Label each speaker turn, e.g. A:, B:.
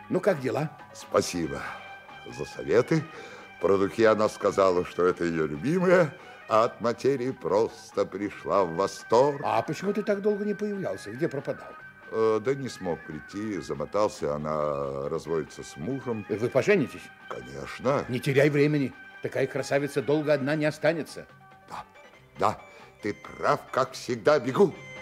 A: Ну, как дела?
B: Спасибо за советы. Про духи она сказала, что это ее любимое, а от материи просто пришла в восторг.
A: А почему ты так долго не появлялся? Где пропадал?
B: Да не смог прийти, замотался, она разводится с мужем.
A: Вы поженитесь?
B: Конечно.
A: Не теряй времени. Такая красавица долго одна не останется.
B: Да, ты прав, как всегда, бегу.